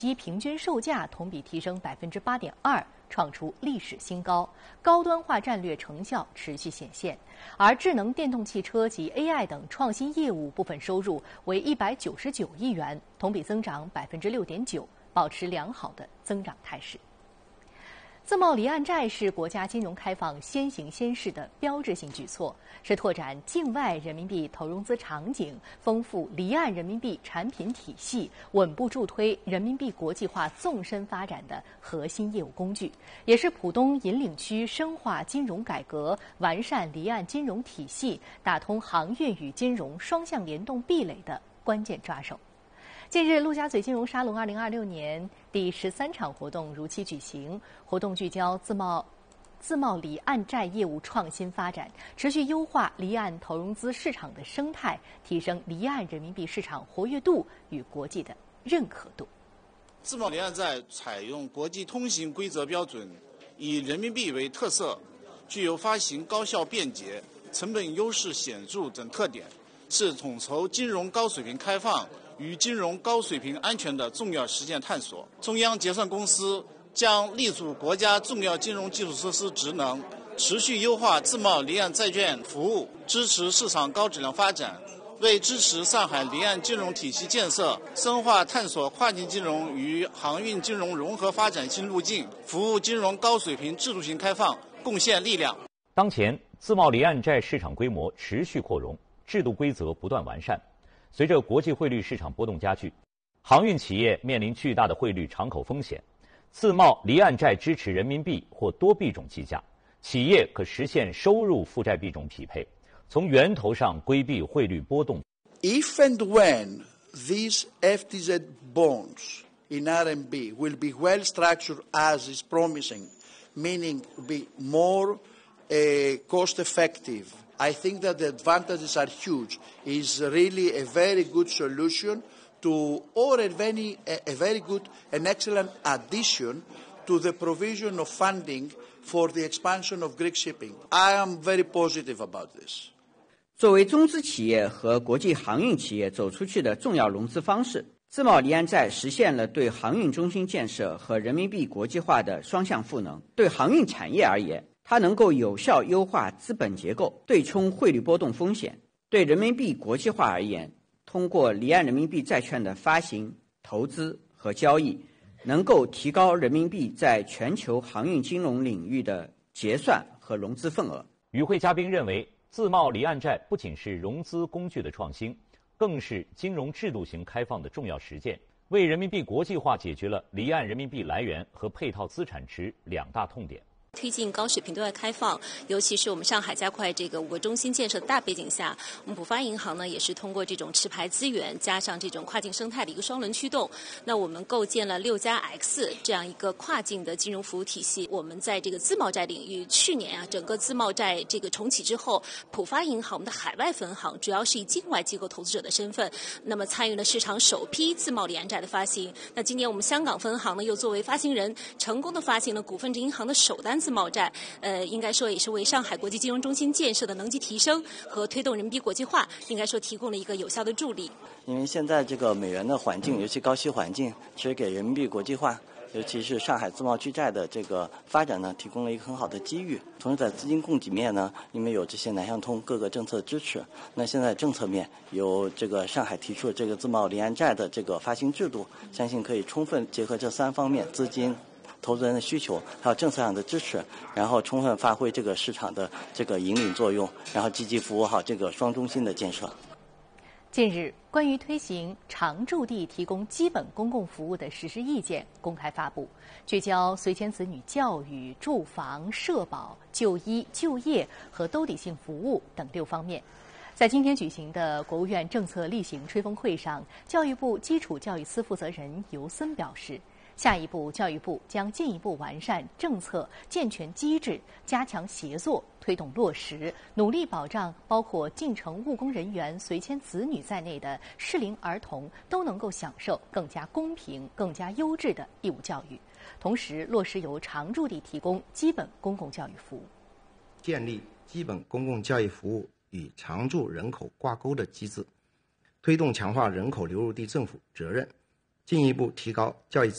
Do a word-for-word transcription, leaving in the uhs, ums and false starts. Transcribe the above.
机平均售价同比提升百分之八点二，创出历史新高，高端化战略成效持续显现。而智能电动汽车及 A I 等创新业务部分收入为一百九十九亿元，同比增长百分之六点九，保持良好的增长态势。自贸离岸债是国家金融开放先行先试的标志性举措，是拓展境外人民币投融资场景、丰富离岸人民币产品体系、稳步助推人民币国际化纵深发展的核心业务工具，也是浦东引领区深化金融改革、完善离岸金融体系、打通航运与金融双向联动壁垒的关键抓手。近日，陆家嘴金融沙龙二零二六年第十三场活动如期举行。活动聚焦自贸、自贸离岸债业务创新发展，持续优化离岸投融资市场的生态，提升离岸人民币市场活跃度与国际的认可度。 自贸离岸债采用国际通行规则标准，以人民币为特色，具有发行高效便捷、成本优势显著等特点，是统筹金融高水平开放与金融高水平安全的重要实践探索。中央结算公司将立足国家重要金融基础设施职能，持续优化自贸离岸债券服务，支持市场高质量发展，为支持上海离岸金融体系建设、深化探索跨境金融与航运金融融合发展新路径，服务金融高水平制度性开放贡献力量。 当前，自贸离岸债市场规模持续扩容，制度规则不断完善。随着国际汇率市场波动加剧，航运企业面临巨大的汇率敞口风险。自贸离岸债支持人民币或多币种计价，企业可实现收入负债币种匹配，从源头上规避汇率波动。 If and when these F T Z bonds in R M B will be well structured as is promising, meaning be more uh, cost effective, I think that the advantages are huge. It's really a very good solution to, or a very, a very good and excellent addition to the provision of funding for the expansion of Greek shipping. I am very positive about this. 作为中资企业和国际航运企业走出去的重要融资方式，自贸离岸债实现了对航运中心建设和人民币国际化的双向赋能。对航运产业而言，它能够有效优化资本结构，对冲汇率波动风险；对人民币国际化而言，通过离岸人民币债券的发行、投资和交易，能够提高人民币在全球航运金融领域的结算和融资份额。 与会嘉宾认为，自贸离岸债不仅是融资工具的创新，更是金融制度型开放的重要实践，为人民币国际化解决了离岸人民币来源和配套资产池两大痛点。 推进高水平对外开放，尤其是我们上海加快这个五个中心建设的大背景下，我们浦发银行呢也是通过这种持牌资源加上这种跨境生态的一个双轮驱动，那我们构建了六加 X 这样一个跨境的金融服务体系。我们在这个自贸债领域，去年啊整个自贸债这个重启之后，浦发银行我们的海外分行主要是以境外机构投资者的身份，那么参与了市场首批自贸离岸债的发行。那今年我们香港分行呢又作为发行人，成功的发行了股份制银行的首单自贸债，呃，应该说也是为上海国际金融中心建设的能级提升和推动人民币国际化，应该说提供了一个有效的助力。 因为现在这个美元的环境，尤其高息环境，其实给人民币国际化，尤其是上海自贸巨债的这个发展呢，提供了一个很好的机遇。同时在资金供给面呢，因为有这些南向通各个政策支持，那现在政策面有这个上海提出的这个自贸离岸债的这个发行制度，相信可以充分结合这三方面，资金、投资人的需求，还有政策上的支持，然后充分发挥这个市场的这个引领作用，然后积极服务好这个双中心的建设。 近日，关于推行常住地提供基本公共服务的实施意见公开发布，聚焦随迁子女教育、住房、社保、就医、就业和兜底性服务等六方面。在今天举行的国务院政策例行吹风会上，教育部基础教育司负责人尤森表示，下一步，教育部将进一步完善政策、健全机制，加强协作，推动落实，努力保障包括进城务工人员、随迁子女在内的适龄儿童都能够享受更加公平、更加优质的义务教育，同时落实由常住地提供基本公共教育服务， 建立基本公共教育服务与常住人口挂钩的机制，推动强化人口流入地政府责任， 进一步提高教育